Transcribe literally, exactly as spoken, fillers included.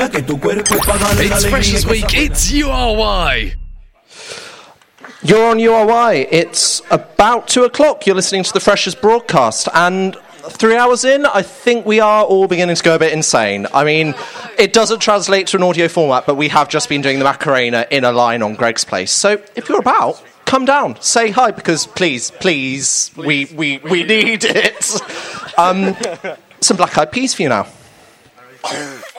It's Freshers Week, it's U R Y. You're on U R Y. It's about two o'clock. You're listening to the Freshers broadcast, and three hours in, I think we are all beginning to go a bit insane. I mean, it doesn't translate to an audio format, but we have just been doing the Macarena in a line on Greg's Place. So if you're about, come down, say hi, because please, please, please. we, we, we need it. Um, some Black Eyed Peas for you now.